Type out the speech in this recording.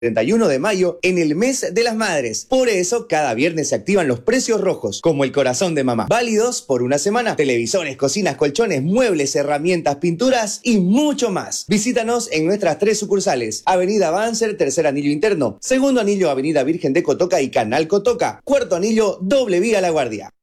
31 de mayo en el mes de las madres. Por eso, cada viernes se activan los precios rojos, como el corazón de mamá. Válidos por una semana. Televisores, cocinas, colchones, muebles, herramientas, pinturas y mucho más. Visítanos en nuestras 3 sucursales. Avenida Banzer, tercer anillo interno. Segundo anillo, Avenida Virgen de Cotoca y Canal Cotoca. Cuarto anillo, doble vía La Guardia.